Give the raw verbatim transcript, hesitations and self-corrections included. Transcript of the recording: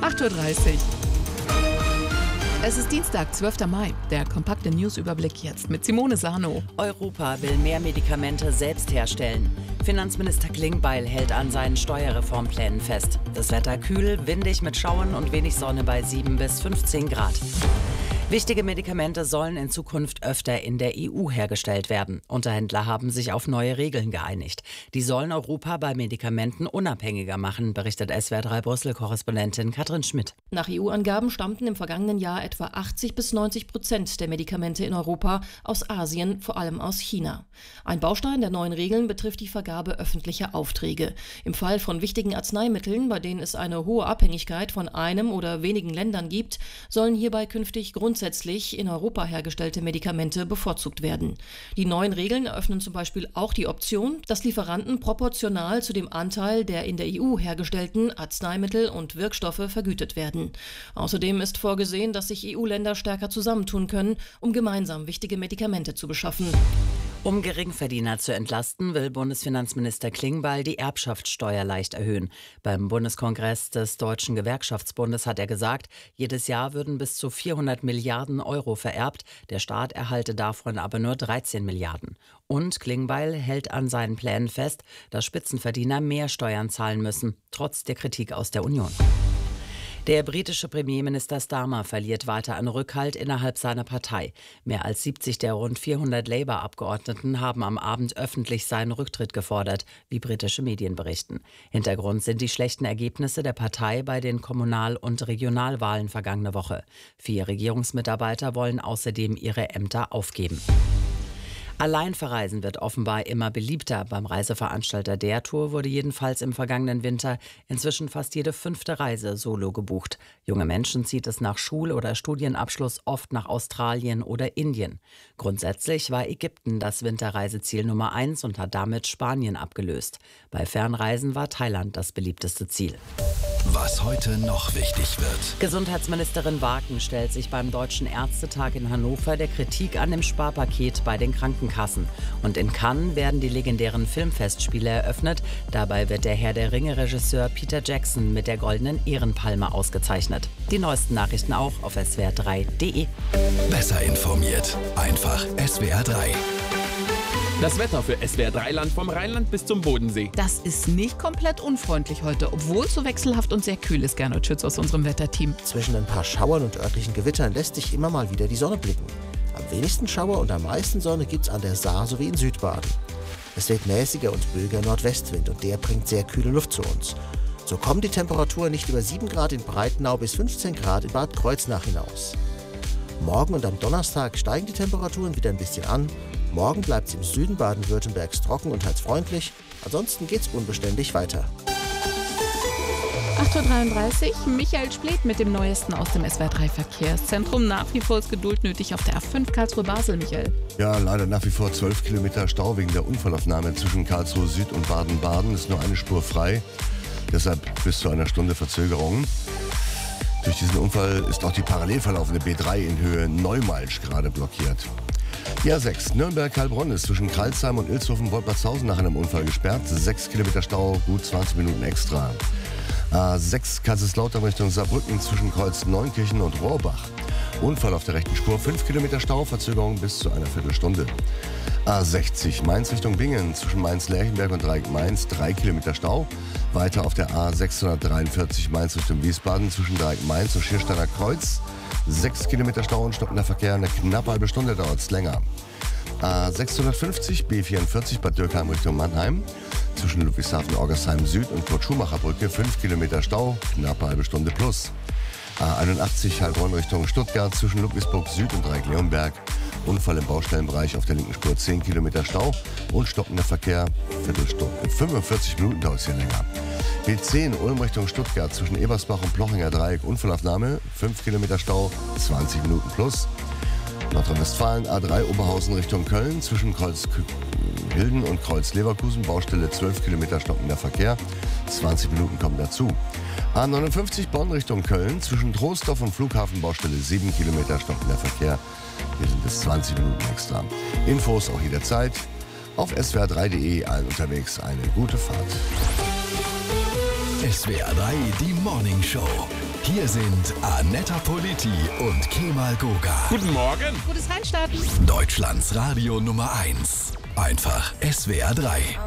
acht Uhr dreißig. Es ist Dienstag, zwölfter Mai. Der kompakte Newsüberblick jetzt mit Simone Sarno. Europa will mehr Medikamente selbst herstellen. Finanzminister Klingbeil hält an seinen Steuerreformplänen fest. Das Wetter kühl, windig mit Schauern und wenig Sonne bei sieben bis fünfzehn Grad. Wichtige Medikamente sollen in Zukunft öfter in der E U hergestellt werden. Unterhändler haben sich auf neue Regeln geeinigt. Die sollen Europa bei Medikamenten unabhängiger machen, berichtet S W R drei Brüssel-Korrespondentin Katrin Schmidt. Nach E U-Angaben stammten im vergangenen Jahr etwa achtzig bis neunzig Prozent der Medikamente in Europa aus Asien, vor allem aus China. Ein Baustein der neuen Regeln betrifft die Vergabe öffentlicher Aufträge. Im Fall von wichtigen Arzneimitteln, bei denen es eine hohe Abhängigkeit von einem oder wenigen Ländern gibt, sollen hierbei künftig grundsätzlich in Europa hergestellte Medikamente bevorzugt werden. Die neuen Regeln eröffnen zum Beispiel auch die Option, dass Lieferanten proportional zu dem Anteil der in der E U hergestellten Arzneimittel und Wirkstoffe vergütet werden. Außerdem ist vorgesehen, dass sich E U-Länder stärker zusammentun können, um gemeinsam wichtige Medikamente zu beschaffen. Um Geringverdiener zu entlasten, will Bundesfinanzminister Klingbeil die Erbschaftssteuer leicht erhöhen. Beim Bundeskongress des Deutschen Gewerkschaftsbundes hat er gesagt, jedes Jahr würden bis zu vierhundert Milliarden Euro vererbt. Der Staat erhalte davon aber nur dreizehn Milliarden. Und Klingbeil hält an seinen Plänen fest, dass Spitzenverdiener mehr Steuern zahlen müssen, trotz der Kritik aus der Union. Der britische Premierminister Starmer verliert weiter an Rückhalt innerhalb seiner Partei. Mehr als siebzig der rund vierhundert Labour-Abgeordneten haben am Abend öffentlich seinen Rücktritt gefordert, wie britische Medien berichten. Hintergrund sind die schlechten Ergebnisse der Partei bei den Kommunal- und Regionalwahlen vergangene Woche. Vier Regierungsmitarbeiter wollen außerdem ihre Ämter aufgeben. Allein verreisen wird offenbar immer beliebter. Beim Reiseveranstalter der Tour wurde jedenfalls im vergangenen Winter inzwischen fast jede fünfte Reise solo gebucht. Junge Menschen zieht es nach Schul- oder Studienabschluss oft nach Australien oder Indien. Grundsätzlich war Ägypten das Winterreiseziel Nummer eins und hat damit Spanien abgelöst. Bei Fernreisen war Thailand das beliebteste Ziel. Was heute noch wichtig wird. Gesundheitsministerin Waken stellt sich beim Deutschen Ärztetag in Hannover der Kritik an dem Sparpaket bei den Krankenkassen. Und in Cannes werden die legendären Filmfestspiele eröffnet. Dabei wird der Herr der Ringe-Regisseur Peter Jackson mit der Goldenen Ehrenpalme ausgezeichnet. Die neuesten Nachrichten auch auf S W R drei punkt de. Besser informiert. Einfach S W R drei. Das Wetter für S W R drei Land vom Rheinland bis zum Bodensee. Das ist nicht komplett unfreundlich heute, obwohl es so wechselhaft und sehr kühl ist. Gernot Schütz aus unserem Wetterteam. Zwischen ein paar Schauern und örtlichen Gewittern lässt sich immer mal wieder die Sonne blicken. Am wenigsten Schauer und am meisten Sonne gibt's an der Saar sowie in Südbaden. Es weht mäßiger und böiger Nordwestwind und der bringt sehr kühle Luft zu uns. So kommen die Temperaturen nicht über sieben Grad in Breitenau bis fünfzehn Grad in Bad Kreuznach hinaus. Morgen und am Donnerstag steigen die Temperaturen wieder ein bisschen an. Morgen bleibt es im Süden Baden-Württembergs trocken und teils freundlich. Ansonsten geht's unbeständig weiter. acht Uhr dreiunddreißig, Michael Splet mit dem Neuesten aus dem S W R drei Verkehrszentrum. Nach wie vor ist Geduld nötig auf der A fünf Karlsruhe-Basel, Michael. Ja, leider nach wie vor zwölf Kilometer Stau wegen der Unfallaufnahme zwischen Karlsruhe Süd und Baden-Baden. Ist nur eine Spur frei, deshalb bis zu einer Stunde Verzögerung. Durch diesen Unfall ist auch die parallel verlaufende B drei in Höhe Neumalsch gerade blockiert. Die A sechs, Nürnberg-Heilbronn ist zwischen Kreilsheim und Ilshofen-Wolpertshausen nach einem Unfall gesperrt. sechs Kilometer Stau, gut zwanzig Minuten extra. A sechs, Kaiserslautern Richtung Saarbrücken zwischen Kreuz-Neunkirchen und Rohrbach. Unfall auf der rechten Spur, fünf Kilometer Stau, Verzögerung bis zu einer Viertelstunde. A sechzig, Mainz Richtung Bingen zwischen Mainz-Lerchenberg und Dreieck-Mainz, drei Kilometer Stau. Weiter auf der A sechshundertdreiundvierzig Mainz Richtung Wiesbaden zwischen Dreieck-Mainz und Schiersteiner Kreuz. sechs Kilometer Stau und stockender Verkehr, eine knappe halbe Stunde dauert es länger. A sechshundertfünfzig, B vierundvierzig Bad Dürkheim Richtung Mannheim. Zwischen Ludwigshafen-Orgersheim Süd und Kurt-Schumacher-Brücke fünf Kilometer Stau, knappe halbe Stunde plus. A einundachtzig Heilbronn Richtung Stuttgart zwischen Ludwigsburg Süd und Dreieck-Leonberg. Unfall im Baustellenbereich auf der linken Spur, zehn Kilometer Stau und stockender Verkehr, Viertelstunde. fünfundvierzig Minuten dauert es hier länger. B zehn Ulm Richtung Stuttgart zwischen Ebersbach und Plochinger Dreieck, Unfallaufnahme, fünf Kilometer Stau, zwanzig Minuten plus. Nordrhein-Westfalen A drei Oberhausen Richtung Köln zwischen Kreuzhilden und Kreuz-Leverkusen, Baustelle zwölf Kilometer stockender Verkehr, zwanzig Minuten kommen dazu. A neunundfünfzig Bonn Richtung Köln zwischen Troisdorf und Flughafenbaustelle sieben Kilometer stockender Verkehr, hier sind es zwanzig Minuten extra. Infos auch jederzeit auf S W R drei punkt de, allen unterwegs eine gute Fahrt. S W R drei, die Morning Show. Hier sind Annetta Politi und Kemal Goga. Guten Morgen. Gutes Reinstarten. Deutschlands Radio Nummer eins. Einfach S W R drei.